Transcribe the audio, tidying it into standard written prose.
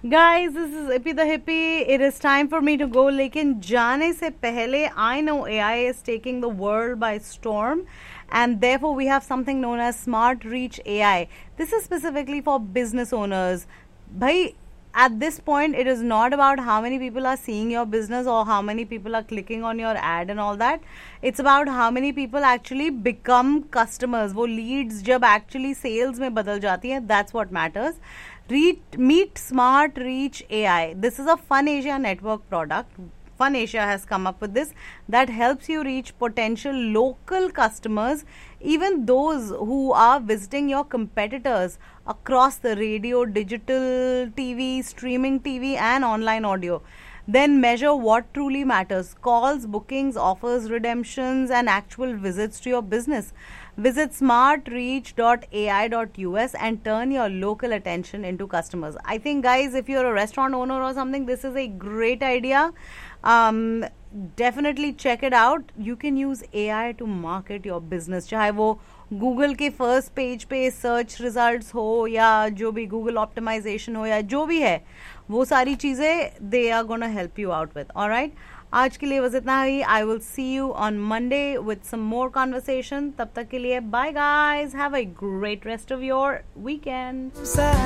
Guys, this is Ippy the Hippie. It is time for me to go. लेकिन जाने से पहले, I know AI is taking the world by storm, and therefore we have something known as Smart Reach AI. This is specifically for business owners. Bhai, at this point, it is not about how many people are seeing your business or how many people are clicking on your ad and all that. It's about how many people actually become customers. वो leads जब actually sales में बदल जाती हैं, that's what matters. Meet Smart Reach AI. This is a Fun Asia network product. Fun Asia has come up with this that helps you reach potential local customers, even those who are visiting your competitors across the radio, digital TV, streaming TV, and online audio. Then measure what truly matters: calls, bookings, offers, redemptions, and actual visits to your business. Visit smartreach.ai.us and turn your local attention into customers. I think, guys, if you're a restaurant owner or something, this is a great idea. Definitely check it out. You can use AI to market your business. चाहे वो Google के first page पे search results हो या जो भी Google optimization हो या जो भी है, वो सारी चीज़ें they are gonna help you out with. Alright? आज के लिए बस इतना ही. I will see you on Monday with some more conversation. तब तक के लिए bye guys. Have a great rest of your weekend.